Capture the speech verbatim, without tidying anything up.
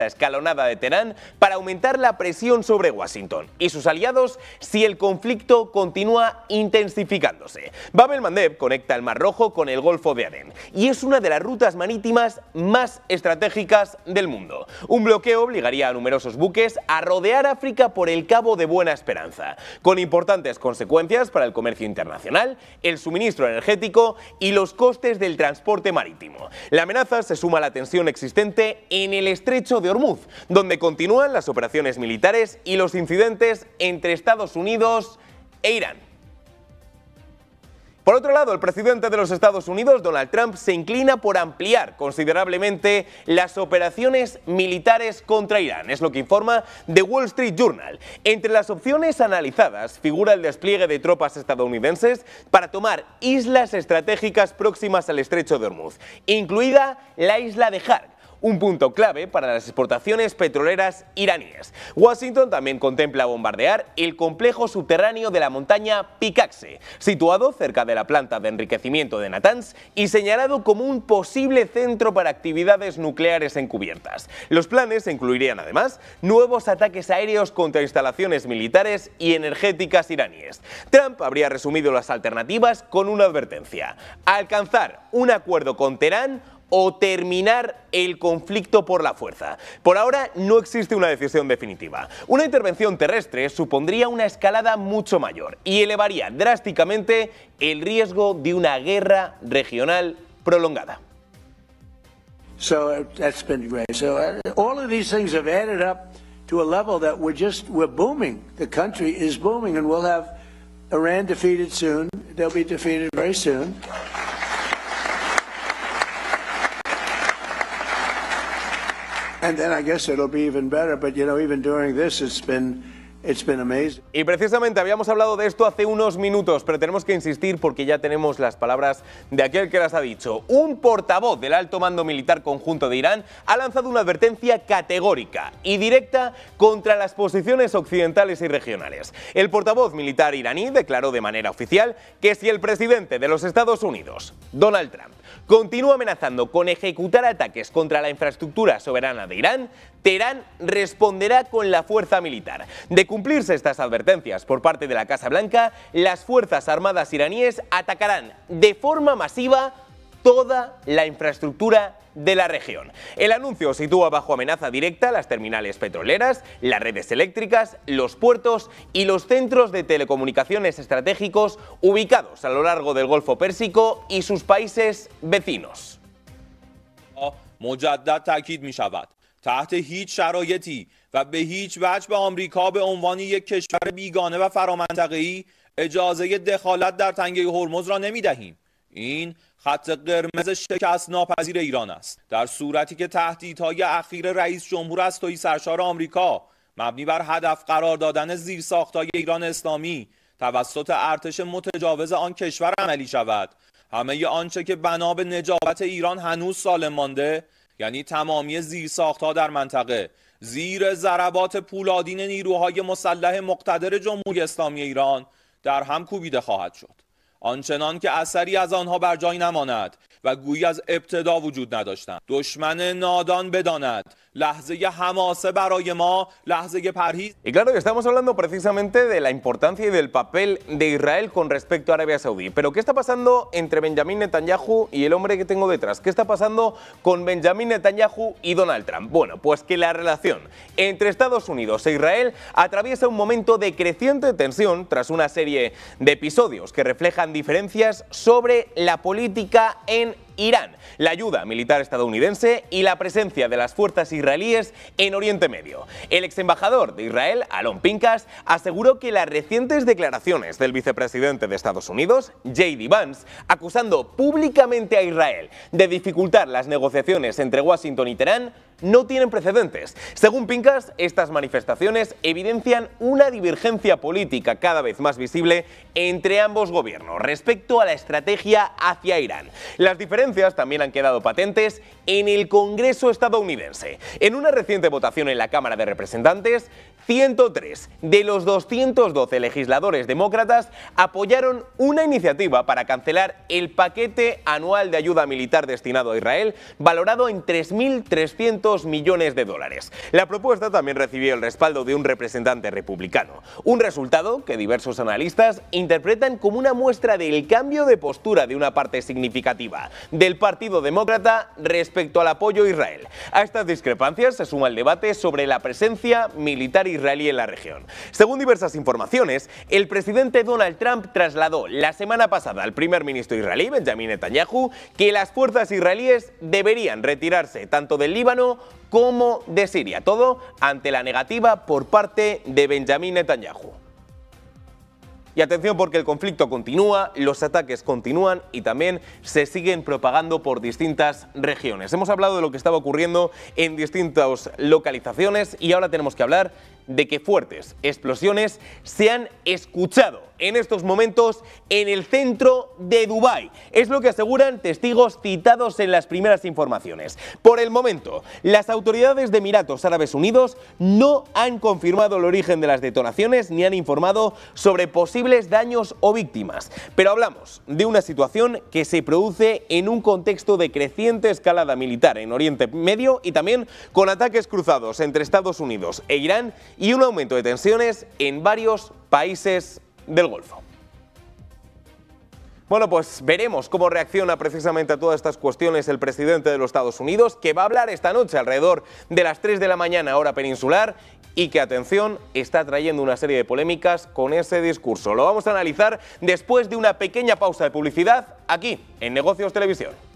la escalonada de Teherán para aumentar la presión sobre Washington y sus aliados si el conflicto continúa intensificándose. Bab el-Mandeb conecta el Mar Rojo con el Golfo de Adén y es una de las rutas marítimas más estratégicas del mundo. Un bloqueo obligaría a numerosos buques a rodear África por el Cabo de Buena Esperanza, con importantes consecuencias para el comercio internacional, el suministro energético y los costes del transporte marítimo. La amenaza se suma a la tensión existente en el estrecho de Hormuz, donde continúan las operaciones militares y los incidentes entre Estados Unidos e Irán. Por otro lado, el presidente de los Estados Unidos, Donald Trump, se inclina por ampliar considerablemente las operaciones militares contra Irán, es lo que informa The Wall Street Journal. Entre las opciones analizadas figura el despliegue de tropas estadounidenses para tomar islas estratégicas próximas al estrecho de Hormuz, incluida la isla de Harg, un punto clave para las exportaciones petroleras iraníes. Washington también contempla bombardear el complejo subterráneo de la montaña Pikaxe, situado cerca de la planta de enriquecimiento de Natanz y señalado como un posible centro para actividades nucleares encubiertas. Los planes incluirían además nuevos ataques aéreos contra instalaciones militares y energéticas iraníes. Trump habría resumido las alternativas con una advertencia: alcanzar un acuerdo con Teherán o terminar el conflicto por la fuerza. Por ahora no existe una decisión definitiva. Una intervención terrestre supondría una escalada mucho mayor y elevaría drásticamente el riesgo de una guerra regional prolongada. So that's been great. So uh, all of these things have added up to a level that we're just we're booming. The country is booming, and we'll have Iran defeated soon. They'll be defeated very soon. And then I guess it'll be even better, but you know, even during this, it's been, it's been amazing. Y precisamente habíamos hablado de esto hace unos minutos, pero tenemos que insistir porque ya tenemos las palabras de aquel que las ha dicho. Un portavoz del alto mando militar conjunto de Irán ha lanzado una advertencia categórica y directa contra las posiciones occidentales y regionales. El portavoz militar iraní declaró de manera oficial que si el presidente de los Estados Unidos, Donald Trump, continúa amenazando con ejecutar ataques contra la infraestructura soberana de Irán, Teherán responderá con la fuerza militar. De cumplirse estas advertencias por parte de la Casa Blanca, las fuerzas armadas iraníes atacarán de forma masiva toda la infraestructura de la región. El anuncio sitúa bajo amenaza directa las terminales petroleras, las redes eléctricas, los puertos y los centros de telecomunicaciones estratégicos ubicados a lo largo del Golfo Pérsico y sus países vecinos. مجدد تاکید می شود تحت هیچ شرایطی و به هیچ وجه به آمریکا به عنوان یک کشور بیگانه و فرامنطقه‌ای اجازه دخالت در تنگه هرمز را نمی دهیم. این خط قرمز شکست ناپذیر ایران است. در صورتی که تهدیدهای اخیر رئیس جمهور از تویی سرشار آمریکا مبنی بر هدف قرار دادن زیرساختهای ایران اسلامی توسط ارتش متجاوز آن کشور عملی شود، همه آنچه که بنا به نجابت ایران هنوز سالم مانده، یعنی تمامی زیرساختها در منطقه زیر ضربات پولادین نیروهای مسلح مقتدر جمهوری اسلامی ایران در هم کوبیده خواهد شد. آنچنان که اثری از آنها بر جای نماند و گویی از ابتدا وجود نداشتند. دشمن نادان بداند لحظه حماسه برای ما لحظه پرهیز. Y claro, estamos hablando precisamente de la importancia y del papel de Israel con respecto a Arabia Saudí. Pero ¿qué está pasando entre Benjamín Netanyahu y el hombre que tengo detrás? ¿Qué está pasando con Benjamín Netanyahu y Donald Trump? Bueno, pues que la relación entre Estados Unidos e Israel atraviesa un momento de creciente tensión tras una serie de episodios que reflejan diferencias sobre la política en Irán, la ayuda militar estadounidense y la presencia de las fuerzas israelíes en Oriente Medio. El ex embajador de Israel, Alon Pinkas, aseguró que las recientes declaraciones del vicepresidente de Estados Unidos, J D Vance, acusando públicamente a Israel de dificultar las negociaciones entre Washington y Teherán, no tienen precedentes. Según Pinkas, estas manifestaciones evidencian una divergencia política cada vez más visible entre ambos gobiernos respecto a la estrategia hacia Irán. Las diferencias también han quedado patentes en el Congreso estadounidense. En una reciente votación en la Cámara de Representantes, ciento tres de los doscientos doce legisladores demócratas apoyaron una iniciativa para cancelar el paquete anual de ayuda militar destinado a Israel, valorado en tres mil trescientos millones de dólares. La propuesta también recibió el respaldo de un representante republicano, un resultado que diversos analistas interpretan como una muestra del cambio de postura de una parte significativa del Partido Demócrata respecto al apoyo a Israel. A estas discrepancias se suma el debate sobre la presencia militar israelí en la región. Según diversas informaciones, el presidente Donald Trump trasladó la semana pasada al primer ministro israelí, Benjamin Netanyahu, que las fuerzas israelíes deberían retirarse tanto del Líbano como de Siria, todo ante la negativa por parte de Benjamin Netanyahu. Y atención, porque el conflicto continúa, los ataques continúan y también se siguen propagando por distintas regiones. Hemos hablado de lo que estaba ocurriendo en distintas localizaciones y ahora tenemos que hablar de que fuertes explosiones se han escuchado en estos momentos en el centro de Dubái. Es lo que aseguran testigos citados en las primeras informaciones. Por el momento, las autoridades de Emiratos Árabes Unidos no han confirmado el origen de las detonaciones ni han informado sobre posibles daños o víctimas. Pero hablamos de una situación que se produce en un contexto de creciente escalada militar en Oriente Medio y también con ataques cruzados entre Estados Unidos e Irán y un aumento de tensiones en varios países del Golfo. Bueno, pues veremos cómo reacciona precisamente a todas estas cuestiones el presidente de los Estados Unidos, que va a hablar esta noche alrededor de las tres de la mañana hora peninsular y que, atención, está trayendo una serie de polémicas con ese discurso. Lo vamos a analizar después de una pequeña pausa de publicidad aquí en Negocios Televisión.